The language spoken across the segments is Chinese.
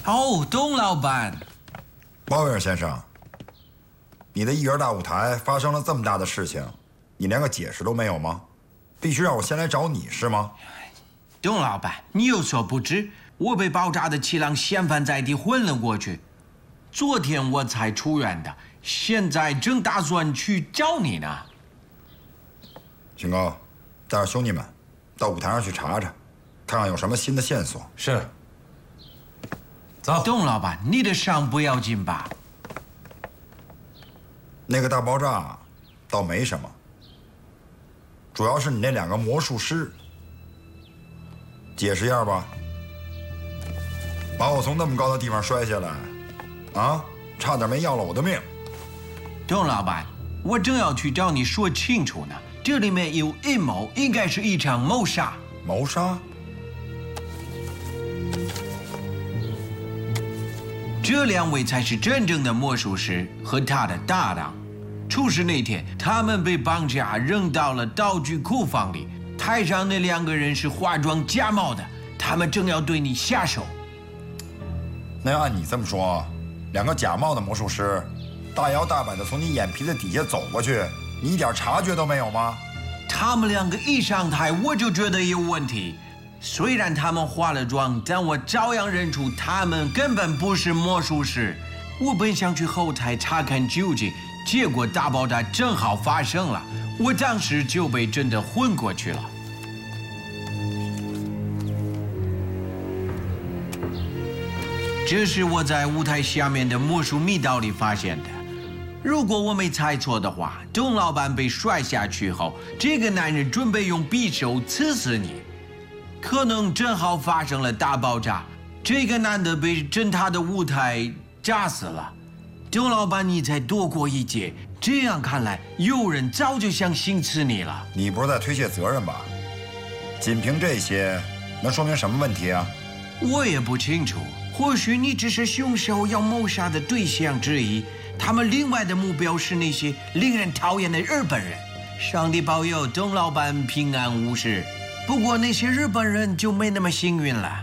哦，董老板， 鲍威尔先生，你的一元大舞台发生了这么大的事情，你连个解释都没有吗？必须让我先来找你是吗？ 董老板，你有所不知，我被爆炸的气囊掀翻在地，昏了过去。昨天我才出院的，现在正打算去找你呢。 秦高，带着兄弟们到舞台上去查查，看看有什么新的线索。 是。走。 董老板，你的伤不要紧吧？ 那个大爆炸倒没什么，主要是你那2个魔术师。解释一下吧，把我从那么高的地方摔下来，啊，差点没要了我的命。 董老板，我正要去找你说清楚呢，这里面有阴谋，应该是一场谋杀。 谋杀？ 这2位才是真正的魔术师和他的搭档。出事那天，他们被绑架扔到了道具库房里。台上那2个人是化妆假冒的，他们正要对你下手。 那要按你这么说，2个假冒的魔术师大摇大摆地从你眼皮子底下走过去，你一点察觉都没有吗？ 他们2个一上台，我就觉得有问题。虽然他们化了妆，但我照样认出他们根本不是魔术师。我本想去后台查看究竟，结果大爆炸正好发生了，我当时就被震得昏过去了。这是我在舞台下面的魔术密道里发现的。如果我没猜错的话，董老板被摔下去后，这个男人准备用匕首刺死你。可能正好发生了大爆炸，这个男的被震塌的舞台炸死了。董老板，你才躲过一劫，这样看来，有人早就想行刺你了。 你不是在推卸责任吧？仅凭这些，能说明什么问题啊？ 我也不清楚，或许你只是凶手要谋杀的对象之一，他们另外的目标是那些令人讨厌的日本人。上帝保佑董老板平安无事。不过那些日本人就没那么幸运了。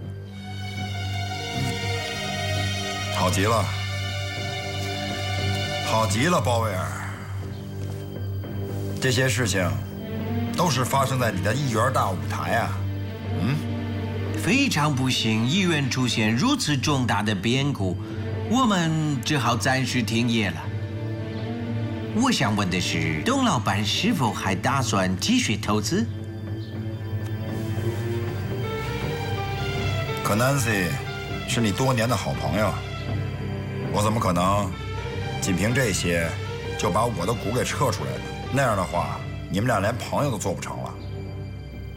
好极了，好极了，鲍威尔。这些事情都是发生在你的一元大舞台啊。 非常不幸，医院出现如此重大的变故，我们只好暂时停业了。我想问的是，董老板是否还打算继续投资？ 可 Nancy 是你多年的好朋友，我怎么可能仅凭这些就把我的股给撤出来了？那样的话，你们俩连朋友都做不成了。